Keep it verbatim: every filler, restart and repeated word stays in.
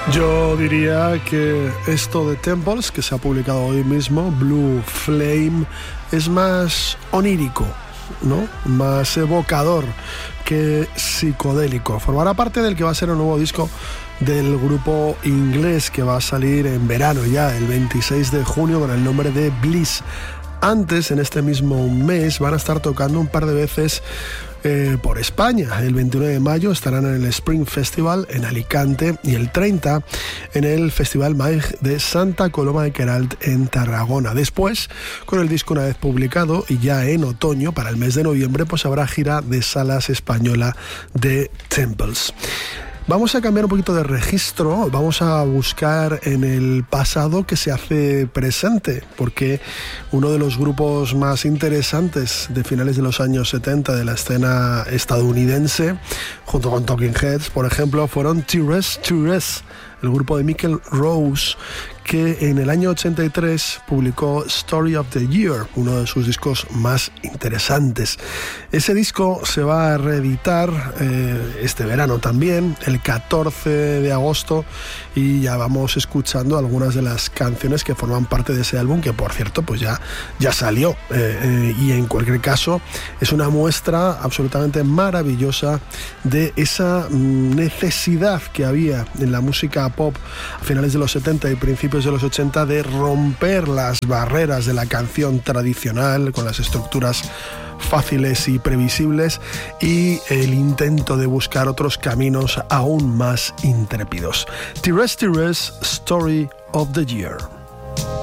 Yo diría que esto de Temples, que se ha publicado hoy mismo, Blue Flame, es más onírico, ¿no? Más evocador que psicodélico. Formará parte del que va a ser el nuevo disco del grupo inglés, que va a salir en verano ya, el veintiséis de junio, con el nombre de Bliss. Antes, en este mismo mes, van a estar tocando un par de veces Eh, por España. El veintinueve de mayo estarán en el Spring Festival en Alicante y el treinta en el Festival Maig de Santa Coloma de Queralt en Tarragona. Después, con el disco una vez publicado y ya en otoño, para el mes de noviembre, pues habrá gira de salas española de Temples. Vamos a cambiar un poquito de registro, vamos a buscar en el pasado que se hace presente, porque uno de los grupos más interesantes de finales de los años setenta de la escena estadounidense, junto con Talking Heads, por ejemplo, fueron T-Res, T-Res, el grupo de Mikel Rose, que en el año ochenta y tres publicó Story of the Year, uno de sus discos más interesantes. Ese disco se va a reeditar eh, este verano también, el catorce de agosto, y ya vamos escuchando algunas de las canciones que forman parte de ese álbum, que por cierto pues ya, ya salió, eh, eh, y en cualquier caso es una muestra absolutamente maravillosa de esa necesidad que había en la música pop a finales de los setenta y principios de los ochenta de romper las barreras de la canción tradicional con las estructuras fáciles y previsibles, y el intento de buscar otros caminos aún más intrépidos. T-Res, T-Res, Story of the Year.